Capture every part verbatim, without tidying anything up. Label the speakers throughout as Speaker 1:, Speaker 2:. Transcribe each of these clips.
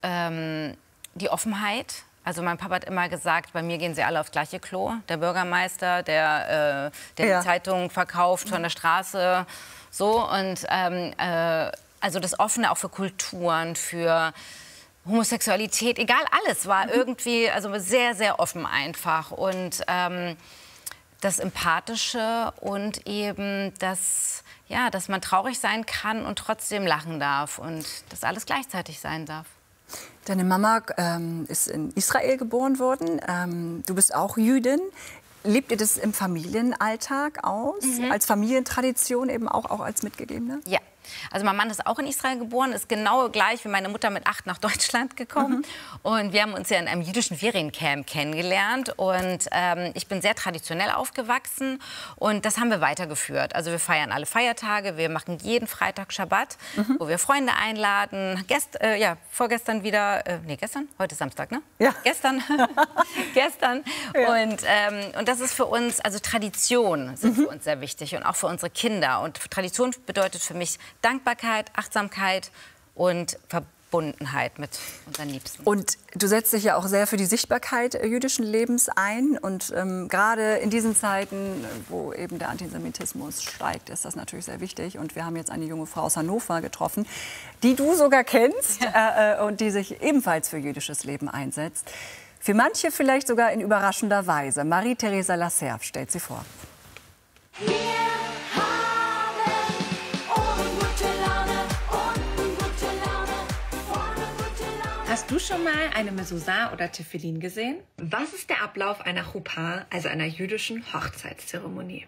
Speaker 1: Ähm, die Offenheit. Also mein Papa hat immer gesagt, bei mir gehen sie alle aufs gleiche Klo. Der Bürgermeister, der, äh, der ja. die Zeitung verkauft von der Straße. So, und ähm, äh, also das Offene auch für Kulturen, für Homosexualität, egal, alles war mhm. irgendwie also sehr, sehr offen einfach. Und ähm, das Empathische und eben das, ja, dass man traurig sein kann und trotzdem lachen darf und das alles gleichzeitig sein darf.
Speaker 2: Deine Mama ähm, ist in Israel geboren worden. Ähm, du bist auch Jüdin. Lebt ihr das im Familienalltag aus? Mhm. Als Familientradition eben auch, auch als Mitgegebene?
Speaker 1: Ja. Also mein Mann ist auch in Israel geboren, ist genau gleich wie meine Mutter mit acht nach Deutschland gekommen. Mhm. Und wir haben uns ja in einem jüdischen Feriencamp kennengelernt. Und ähm, ich bin sehr traditionell aufgewachsen und das haben wir weitergeführt. Also wir feiern alle Feiertage, wir machen jeden Freitag Schabbat, mhm. wo wir Freunde einladen. Gest, äh, ja, vorgestern wieder, äh, nee, gestern? Heute ist Samstag, ne?
Speaker 2: Ja.
Speaker 1: Gestern. Gestern. Ja. Und, ähm, und das ist für uns, also Tradition sind mhm. für uns sehr wichtig und auch für unsere Kinder. Und Tradition bedeutet für mich Dankbarkeit, Achtsamkeit und Verbundenheit mit unseren Liebsten.
Speaker 2: Und du setzt dich ja auch sehr für die Sichtbarkeit jüdischen Lebens ein. Und ähm, gerade in diesen Zeiten, wo eben der Antisemitismus steigt, ist das natürlich sehr wichtig. Und wir haben jetzt eine junge Frau aus Hannover getroffen, die du sogar kennst ja. äh, und die sich ebenfalls für jüdisches Leben einsetzt. Für manche vielleicht sogar in überraschender Weise. Marie-Theresa Lasserve stellt sie vor.
Speaker 3: Hast du schon mal eine Mezuzah oder Tefillin gesehen? Was ist der Ablauf einer Chuppah, also einer jüdischen Hochzeitszeremonie?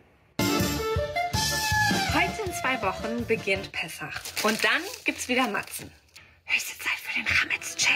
Speaker 3: Heute in zwei Wochen beginnt Pessach. Und dann gibt's wieder Matzen. Höchste Zeit für den Chametz-Check.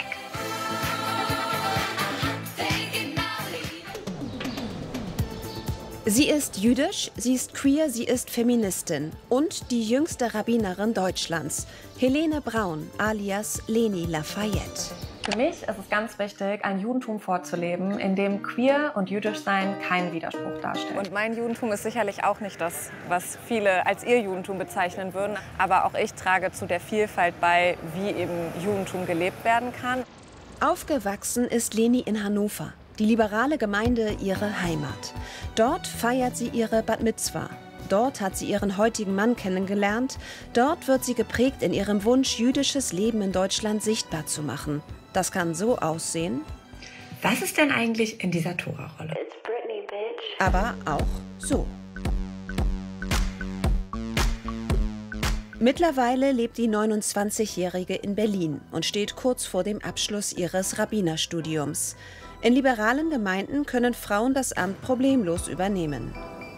Speaker 4: Sie ist jüdisch, sie ist queer, sie ist Feministin und die jüngste Rabbinerin Deutschlands, Helene Braun alias Leni Lafayette.
Speaker 5: Für mich ist es ganz wichtig, ein Judentum vorzuleben, in dem queer und jüdisch sein keinen Widerspruch darstellt.
Speaker 6: Und mein Judentum ist sicherlich auch nicht das, was viele als ihr Judentum bezeichnen würden. Aber auch ich trage zu der Vielfalt bei, wie eben Judentum gelebt werden kann.
Speaker 4: Aufgewachsen ist Leni in Hannover. Die liberale Gemeinde ihre Heimat. Dort feiert sie ihre Bat Mitzwa. Dort hat sie ihren heutigen Mann kennengelernt. Dort wird sie geprägt in ihrem Wunsch, jüdisches Leben in Deutschland sichtbar zu machen. Das kann so aussehen.
Speaker 3: Was ist denn eigentlich in dieser Tora-Rolle?
Speaker 4: Aber auch so. Mittlerweile lebt die neunundzwanzigjährige in Berlin und steht kurz vor dem Abschluss ihres Rabbinerstudiums. In liberalen Gemeinden können Frauen das Amt problemlos übernehmen.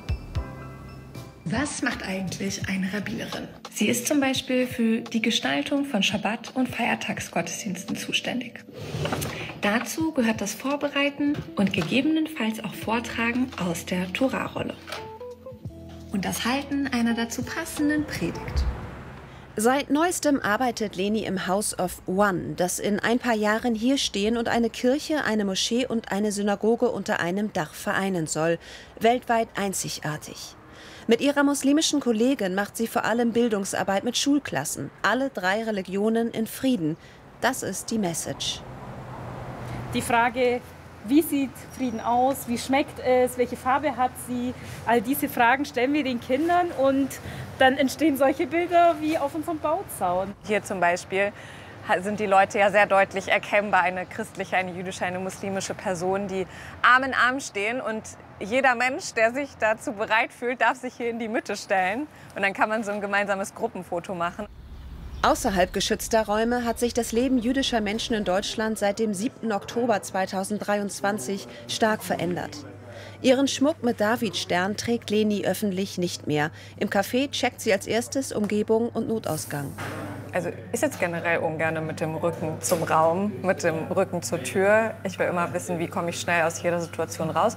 Speaker 3: Was macht eigentlich eine Rabbinerin? Sie ist zum Beispiel für die Gestaltung von Schabbat- und Feiertagsgottesdiensten zuständig. Dazu gehört das Vorbereiten und gegebenenfalls auch Vortragen aus der Tora-Rolle. Und das Halten einer dazu passenden Predigt.
Speaker 4: Seit neuestem arbeitet Leni im House of One, das in ein paar Jahren hier stehen und eine Kirche, eine Moschee und eine Synagoge unter einem Dach vereinen soll. Weltweit einzigartig. Mit ihrer muslimischen Kollegin macht sie vor allem Bildungsarbeit mit Schulklassen. Alle drei Religionen in Frieden. Das ist die Message.
Speaker 7: Die Frage, wie sieht Frieden aus, wie schmeckt es, welche Farbe hat sie, all diese Fragen stellen wir den Kindern und dann entstehen solche Bilder wie auf unserem Bauzaun.
Speaker 6: Hier zum Beispiel sind die Leute ja sehr deutlich erkennbar, eine christliche, eine jüdische, eine muslimische Person, die Arm in Arm stehen. Und jeder Mensch, der sich dazu bereit fühlt, darf sich hier in die Mitte stellen. Und dann kann man so ein gemeinsames Gruppenfoto machen.
Speaker 4: Außerhalb geschützter Räume hat sich das Leben jüdischer Menschen in Deutschland seit dem siebten Oktober zweitausenddreiundzwanzig stark verändert. Ihren Schmuck mit Davidstern trägt Leni öffentlich nicht mehr. Im Café checkt sie als erstes Umgebung und Notausgang.
Speaker 6: Also ich sitze generell ungern mit dem Rücken zum Raum, mit dem Rücken zur Tür. Ich will immer wissen, wie komme ich schnell aus jeder Situation raus.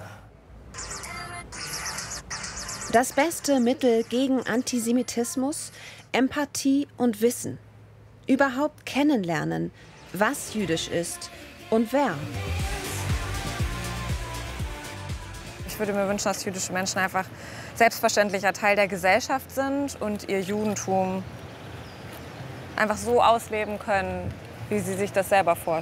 Speaker 4: Das beste Mittel gegen Antisemitismus? Empathie und Wissen. Überhaupt kennenlernen, was jüdisch ist und wer.
Speaker 6: Ich würde mir wünschen, dass jüdische Menschen einfach selbstverständlicher Teil der Gesellschaft sind und ihr Judentum einfach so ausleben können, wie sie sich das selber vorstellen.